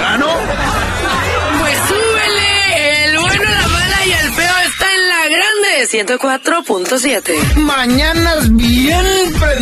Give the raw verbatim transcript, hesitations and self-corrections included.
plano? Pues súbele, el bueno, la mala y el feo está en la grande ciento cuatro punto siete. Mañanas bien